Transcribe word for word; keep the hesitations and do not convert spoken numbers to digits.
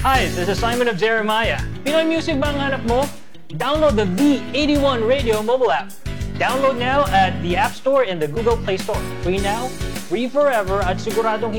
Hi, this is Simon of Jeremiah. Pinoy music ba ang hanap mo? Download the V eighty-one Radio mobile app. Download now at the App Store and the Google Play Store. Free now, free forever, at siguradong